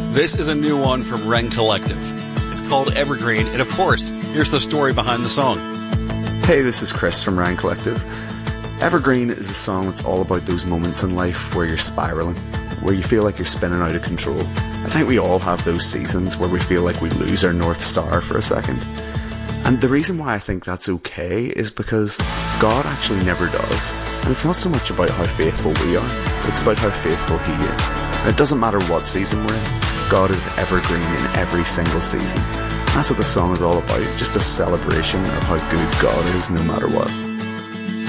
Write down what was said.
This is a new one from Wren Collective. It's called Evergreen, and of course, here's the story behind the song. Hey, this is Chris from Wren Collective. Evergreen is a song that's all about those moments in life where you're spiralling, where you feel like you're spinning out of control. I think we all have those seasons where we feel like we lose our North Star for a second. And the reason why I think that's okay is because God actually never does. And it's not so much about how faithful we are, it's about how faithful He is. And it doesn't matter what season we're in, God is evergreen in every single season. That's what the song is all about, just a celebration of how good God is no matter what.